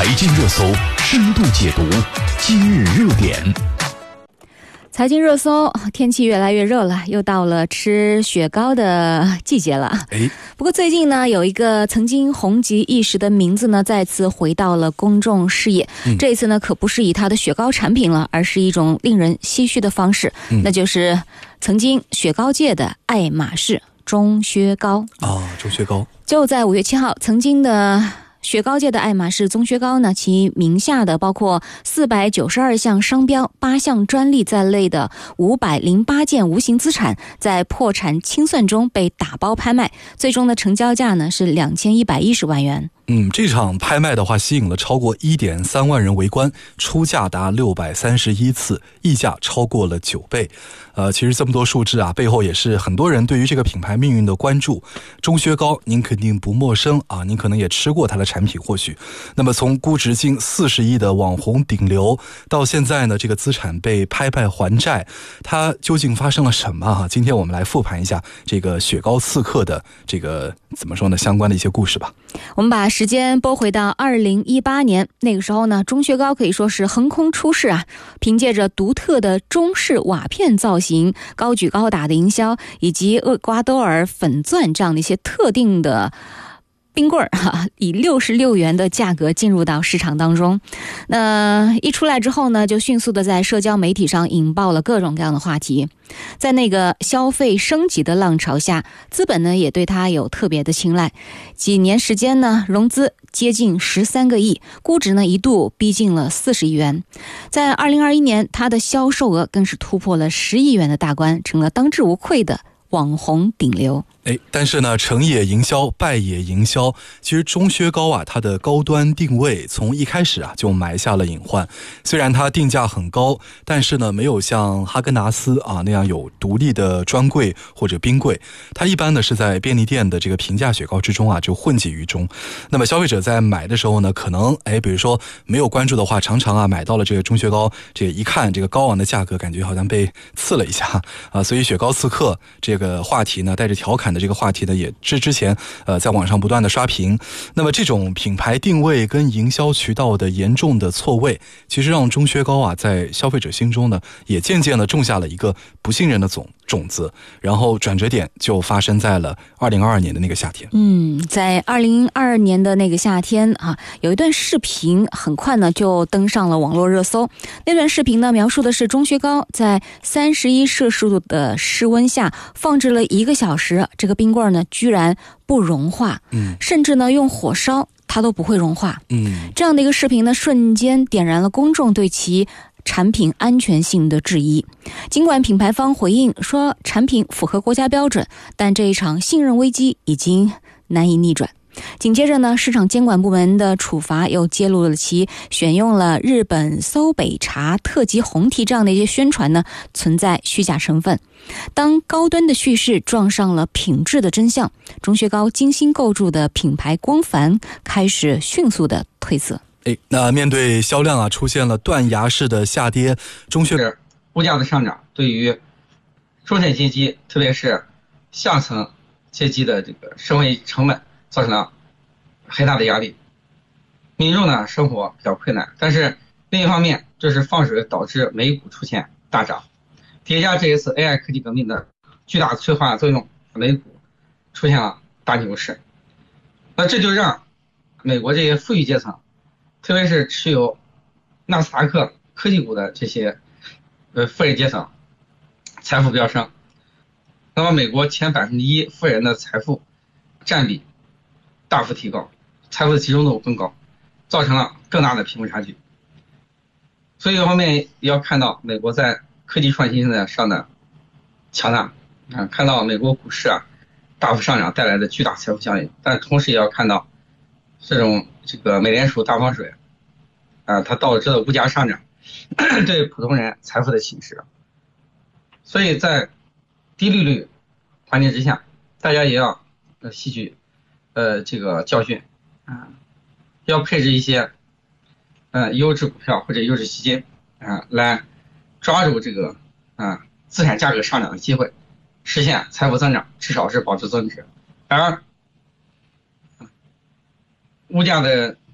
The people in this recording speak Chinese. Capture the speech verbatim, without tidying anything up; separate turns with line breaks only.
财经热搜深度解读，今日热点。
财经热搜，天气越来越热了，又到了吃雪糕的季节了。
哎，
不过最近呢，有一个曾经红极一时的名字呢，再次回到了公众视野。嗯、这一次呢，可不是以它的雪糕产品了，而是一种令人唏嘘的方式，嗯、那就是曾经雪糕界的爱马仕钟薛高
啊，钟薛高
就在五月七号，曾经的雪糕界的爱马仕钟薛高呢，其名下的包括四百九十二项商标、八项专利在内的五百零八件无形资产，在破产清算中被打包拍卖，最终的成交价呢是两千一百一十万元。
嗯，这场拍卖的话，吸引了超过 一点三万人围观，出价达六百三十一次，溢价超过了九倍。呃，其实这么多数字啊，背后也是很多人对于这个品牌命运的关注。钟薛高，您肯定不陌生啊，您可能也吃过它的产品，或许。那么从估值近四十亿的网红顶流，到现在呢，这个资产被拍卖还债，它究竟发生了什么啊？今天我们来复盘一下这个雪糕刺客的这个怎么说呢，相关的一些故事吧。
我们把时间拨回到二零一八年，那个时候呢，钟薛高可以说是横空出世啊，凭借着独特的中式瓦片造型、高举高打的营销，以及厄瓜多尔粉钻这样的一些特定的冰棍儿哈，以六十六元的价格进入到市场当中。那一出来之后呢，就迅速的在社交媒体上引爆了各种各样的话题。在那个消费升级的浪潮下，资本呢也对它有特别的青睐。几年时间呢，融资接近十三个亿，估值呢一度逼近了四十亿元。在二零二一年，它的销售额更是突破了十亿元的大关，成了当之无愧的网红顶流。
哎，但是呢，成也营销，败也营销。其实钟薛高啊，它的高端定位从一开始啊就埋下了隐患。虽然它定价很高，但是呢，没有像哈根达斯啊那样有独立的专柜或者冰柜。它一般呢是在便利店的这个平价雪糕之中啊就混迹于中。那么消费者在买的时候呢，可能哎，比如说没有关注的话，常常啊买到了这个钟薛高，这个一看这个高昂的价格，感觉好像被刺了一下啊。所以雪糕刺客这个话题呢，带着调侃的这个话题呢，也是之前呃在网上不断的刷屏。那么这种品牌定位跟营销渠道的严重的错位，其实让钟薛高啊在消费者心中呢，也渐渐的种下了一个不信任的种种子。然后转折点就发生在了二零二二年的那个夏天。
嗯，在二零二二年的那个夏天啊，有一段视频很快呢就登上了网络热搜。那段视频呢描述的是钟薛高在三十一摄氏度的室温下放置了一个小时，这个冰棍呢居然不融化，嗯，甚至呢用火烧它都不会融化。嗯，这样的一个视频呢，瞬间点燃了公众对其产品安全性的质疑。尽管品牌方回应说产品符合国家标准，但这一场信任危机已经难以逆转。紧接着呢，市场监管部门的处罚又揭露了其选用了日本搜北茶特级红提这样的一些宣传呢存在虚假成分。当高端的叙事撞上了品质的真相，钟薛高精心构筑的品牌光环开始迅速的褪色。
哎，那面对销量啊出现了断崖式的下跌，钟薛
是物价的上涨对于中产阶级，特别是下层阶级的这个生活成本造成了很大的压力，民众呢生活比较困难。但是另一方面，这是放水导致美股出现大涨，叠加这一次 A I 科技革命的巨大催化作用，美股出现了大牛市。那这就让美国这些富裕阶层，特别是持有纳斯达克科技股的这些呃富人阶层，财富飙升。那么美国前百分之一富人的财富占比大幅提高，财富的集中度更高，造成了更大的贫富差距。所以一方面也要看到美国在科技创新的上的强大啊，看到美国股市啊大幅上涨带来的巨大财富效应，但同时也要看到这种这个美联储大放水啊，它导致的物价上涨对普通人财富的侵蚀。所以在低利率环境之下，大家也要呃吸取呃这个教训啊，要配置一些呃优质股票或者优质基金啊，来抓住这个啊资产价格上涨的机会，实现财富增长，至少是保持增值。而物价的